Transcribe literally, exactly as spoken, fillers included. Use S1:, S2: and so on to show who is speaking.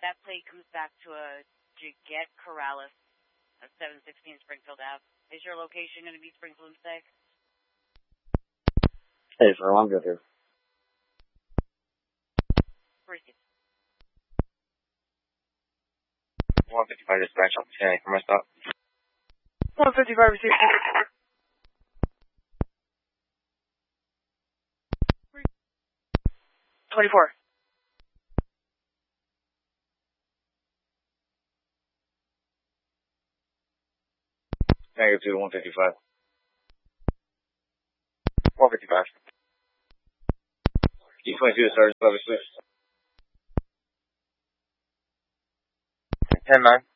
S1: that plate comes back to a Jaget Corrales at seven sixteen Springfield Avenue. Is your location going to be Springfield mistake?
S2: Hey, sir, I'm good here.
S1: Proceed.
S3: one fifty-five dispatch on ten for my stop.
S4: one fifty-five received. twenty-four.
S3: Negative two to one fifty-five. one fifty-five. E twenty-two to Sergeant, obviously. ten nine.